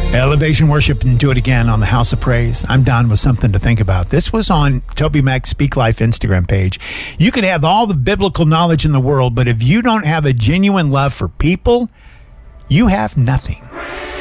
Elevation Worship and Do It Again on the House of Praise. I'm Don with something to think about. This was on Toby Mac Speak Life Instagram page. You could have all the biblical knowledge in the world, but if you don't have a genuine love for people, you have nothing.